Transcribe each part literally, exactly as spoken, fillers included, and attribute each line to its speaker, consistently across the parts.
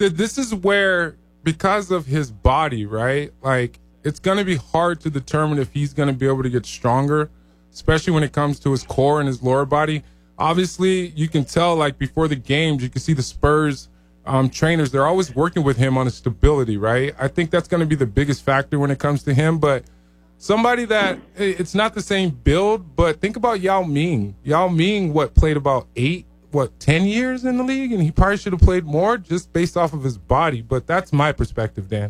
Speaker 1: that this is where, because of his body, right? Like, it's going to be hard to determine if he's going to be able to get stronger, especially when it comes to his core and his lower body. Obviously, you can tell, like, before the games, you can see the Spurs um, trainers, they're always working with him on his stability, right? I think that's going to be the biggest factor when it comes to him. But somebody that, it's not the same build, but think about Yao Ming. Yao Ming, what, played about eight, what, ten years in the league? And he probably should have played more just based off of his body. But that's my perspective, Dan.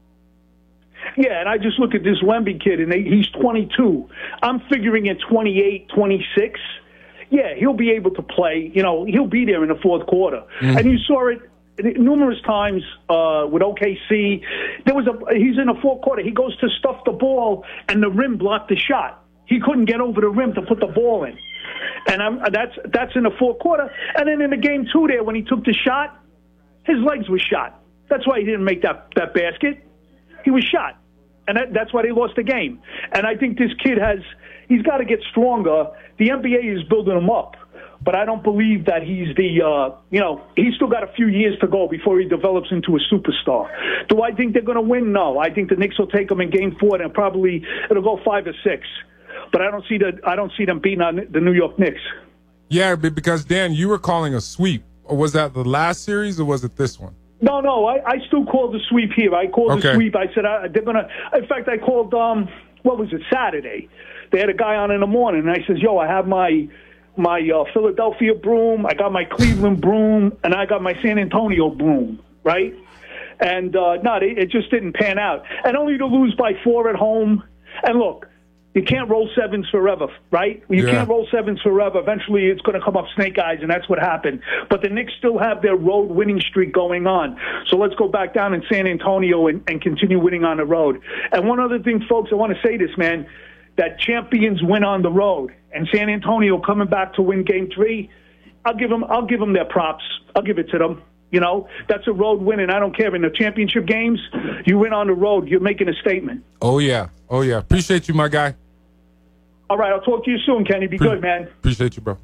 Speaker 2: Yeah, and I just look at this Wemby kid, and they, he's twenty-two. I'm figuring at twenty-eight, twenty-six, yeah, he'll be able to play. You know, he'll be there in the fourth quarter. Mm. And you saw it numerous times uh, with O K C. There was a he's in the fourth quarter. He goes to stuff the ball, and the rim blocked the shot. He couldn't get over the rim to put the ball in. And I'm, that's that's in the fourth quarter. And then in the game two there, when he took the shot, his legs were shot. That's why he didn't make that, that basket. He was shot. And that, that's why they lost the game. And I think this kid has, he's got to get stronger. The N B A is building him up. But I don't believe that he's the, uh, you know, he's still got a few years to go before he develops into a superstar. Do I think they're going to win? No. I think the Knicks will take him in game four, and probably it'll go five or six. But I don't see the, I don't see them beating on the New York Knicks.
Speaker 1: Yeah, because, Dan, you were calling a sweep. Or was that the last series, or was it this one?
Speaker 2: No, no, I, I still called the sweep here. I called
Speaker 1: okay.
Speaker 2: the sweep. I said I, they're going to – in fact, I called, um, what was it, Saturday. They had a guy on in the morning, and I says, yo, I have my my uh, Philadelphia broom, I got my Cleveland broom, and I got my San Antonio broom, right? And, uh, no, they, it just didn't pan out. And only to lose by four at home. And, look, you can't roll sevens forever, right? You
Speaker 1: yeah.
Speaker 2: can't roll sevens forever. Eventually, it's going to come up snake eyes, and that's what happened. But the Knicks still have their road winning streak going on. So let's go back down in San Antonio and, and continue winning on the road. And one other thing, folks, I want to say this, man, that champions win on the road. And San Antonio coming back to win Game Three, I'll give them. I'll give them their props. I'll give it to them. You know, that's a road win, and I don't care. In the championship games, you win on the road, you're making a statement.
Speaker 1: Oh yeah, oh yeah. Appreciate you, my guy.
Speaker 2: All right, I'll talk to you soon, Kenny. Be Pre- good, man.
Speaker 1: Appreciate you, bro.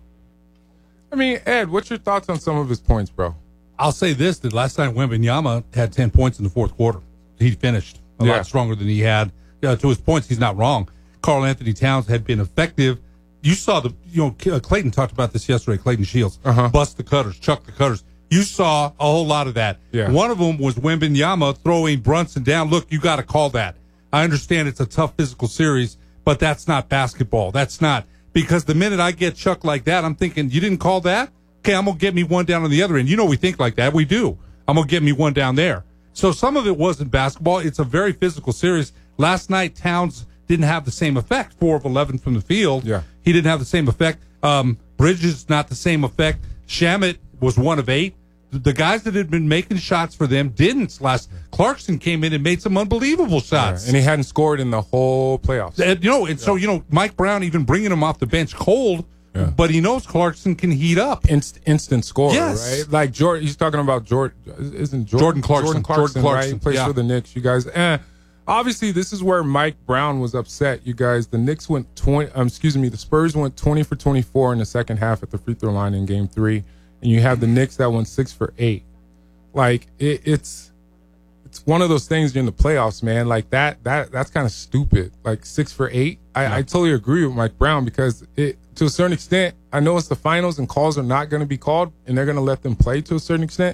Speaker 1: I mean, Ed, what's your thoughts on some of his points, bro?
Speaker 3: I'll say this, that last night Wembanyama had ten points in the fourth quarter. He finished a yeah. lot stronger than he had. Uh, to his points, he's not wrong. Karl Anthony Towns had been effective. You saw the, you know, Clayton talked about this yesterday, Clayton Shields.
Speaker 1: Uh-huh.
Speaker 3: Bust the cutters, chuck the cutters. You saw a whole lot of that.
Speaker 1: Yeah.
Speaker 3: One of them was Wembanyama throwing Brunson down. Look, you got to call that. I understand it's a tough physical series, but that's not basketball. That's not. Because the minute I get chucked like that, I'm thinking, you didn't call that? Okay, I'm going to get me one down on the other end. You know we think like that. We do. I'm going to get me one down there. So some of it wasn't basketball. It's a very physical series. Last night, Towns didn't have the same effect. Four of eleven from the field.
Speaker 1: Yeah.
Speaker 3: He didn't have the same effect. Um, Bridges, not the same effect. Shamet was one of eight. The guys that had been making shots for them didn't last. Clarkson came in and made some unbelievable shots.
Speaker 1: Yeah, and he hadn't scored in the whole playoffs.
Speaker 3: And, you know, and yeah. so, you know, Mike Brown even bringing him off the bench cold, yeah. but he knows Clarkson can heat up.
Speaker 1: Inst- instant scorer,
Speaker 3: yes.
Speaker 1: right? Like, George, he's talking about George, isn't Jordan,
Speaker 3: Jordan Clarkson.
Speaker 1: Jordan Clarkson,
Speaker 3: Jordan Clarkson
Speaker 1: right? Plays
Speaker 3: yeah.
Speaker 1: for the Knicks, you guys. Eh. Obviously, this is where Mike Brown was upset, you guys. The Knicks went twenty. Um, excuse me, the Spurs went twenty for twenty-four in the second half at the free throw line in Game Three, and you have the Knicks that went six for eight. Like it, it's it's one of those things during the playoffs, man. Like that that that's kind of stupid. Like six for eight. I, yeah. I totally agree with Mike Brown because it to a certain extent, I know it's the finals and calls are not going to be called, and they're going to let them play to a certain extent.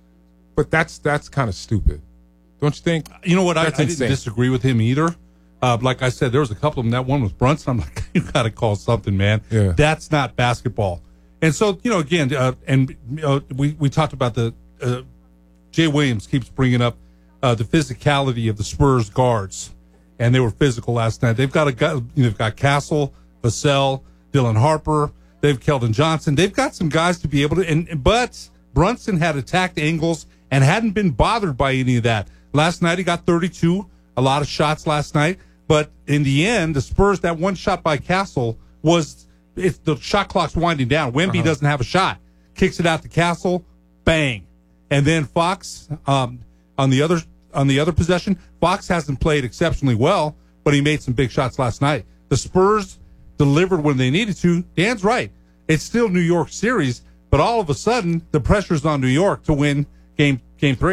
Speaker 1: But that's that's kind of stupid. Don't you think?
Speaker 3: You know what? I, I didn't
Speaker 1: insane.
Speaker 3: disagree with him either. Uh, like I said, there was a couple of them. That one was Brunson. I'm like, you got to call something, man.
Speaker 1: Yeah.
Speaker 3: That's not basketball. And so, you know, again, uh, and uh, we we talked about the uh, Jay Williams keeps bringing up uh, the physicality of the Spurs guards, and they were physical last night. They've got a guy, you know, they've got Castle, Vassell, Dylan Harper. They've Keldon Johnson. They've got some guys to be able to. And but Brunson had attacked angles and hadn't been bothered by any of that. Last night he got thirty-two, a lot of shots last night. But in the end, the Spurs, that one shot by Castle was, it's the shot clock's winding down. Wemby uh-huh. doesn't have a shot. Kicks it out to Castle, bang. And then Fox, um, on the other on the other possession, Fox hasn't played exceptionally well, but he made some big shots last night. The Spurs delivered when they needed to. Dan's right. It's still New York series, but all of a sudden, the pressure's on New York to win game game three.